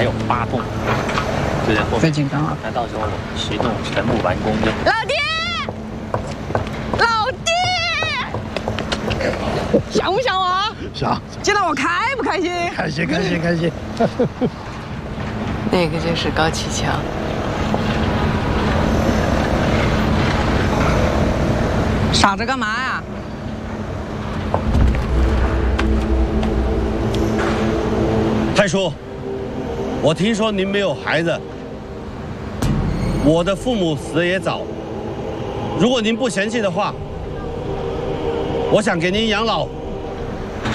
还有发动，就在后面。 再紧张啊！ 那到时候我们行动全部完工就。 老爹，老爹，想不想我？ 想。 见到我开不开心？ 开心，开心，开心。 那个就是高启强。 傻着干嘛呀？ 太叔，我听说您没有孩子，我的父母死得也早。如果您不嫌弃的话，我想给您养老。